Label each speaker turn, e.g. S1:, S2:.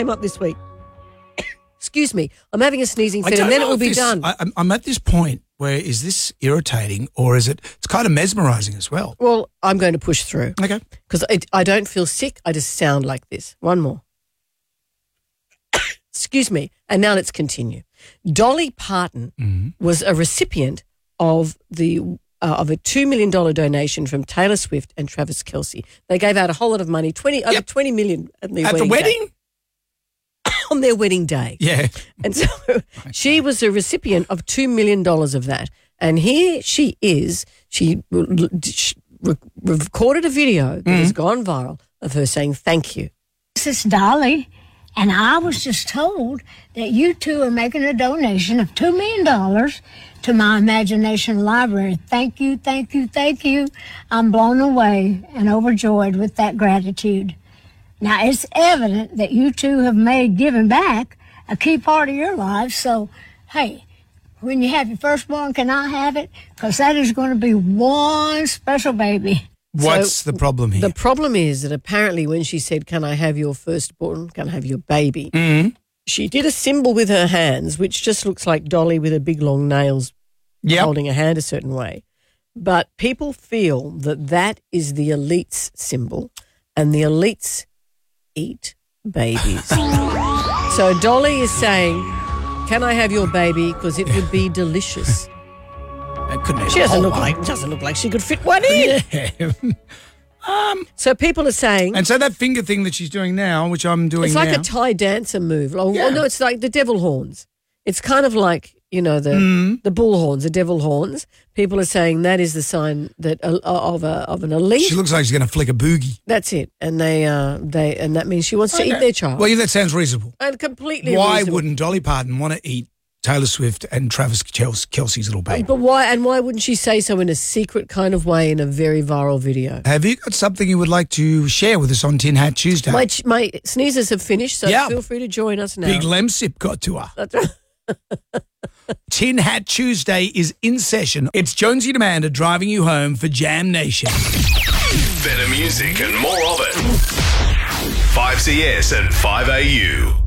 S1: came up this week. Excuse me. I'm having a sneezing fit and then it will be done.
S2: I'm at this point where is this irritating or is it's kind of mesmerising as well?
S1: Well, I'm going to push through.
S2: Okay.
S1: Because I don't feel sick. I just sound like this. One more. Excuse me. And now let's continue. Dolly Parton was a recipient of of a $2 million donation from Taylor Swift and Travis Kelce. They gave out a whole lot of money, over $20 million at the
S2: wedding?
S1: On their wedding day.
S2: Yeah.
S1: And so she was a recipient of $2 million of that. And here she is. She recorded a video that has gone viral of her saying thank you.
S3: This is Dolly, and I was just told that you two are making a donation of $2 million to my Imagination Library. Thank you, thank you, thank you. I'm blown away and overjoyed with that gratitude. Now, it's evident that you two have made giving back a key part of your lives. So, hey, when you have your firstborn, can I have it? Because that is going to be one special baby.
S2: What's the problem here?
S1: The problem is that apparently when she said, can I have your firstborn, can I have your baby, she did a symbol with her hands, which just looks like Dolly with her big long nails holding a hand a certain way. But people feel that that is the elite's symbol, and the elites eat babies. So Dolly is saying, can I have your baby? Because it would be delicious. She doesn't look like she could fit one in.
S2: Yeah.
S1: So people are saying...
S2: And so that finger thing that she's doing now, which I'm doing now...
S1: It's like a Thai dancer move. Oh, no, it's like the devil horns. It's kind of like, the bull horns, the devil horns. People are saying that is the sign that of an elite.
S2: She looks like she's going to flick a boogie.
S1: That's it. And and that means she wants to eat their child.
S2: Well, yeah, that sounds reasonable.
S1: And completely
S2: Why
S1: reasonable.
S2: wouldn't Dolly Parton want to eat Taylor Swift and Travis Kelce's little baby?
S1: But why wouldn't she say so in a secret kind of way in a very viral video?
S2: Have you got something you would like to share with us on Tin Hat Tuesday?
S1: My sneezes have finished, so feel free to join us now.
S2: Big Lemsip got to her.
S1: That's right.
S2: Tin Hat Tuesday is in session. It's Jonesy and Amanda driving you home for Jam Nation.
S4: Better music and more of it. 5CS and 5AU.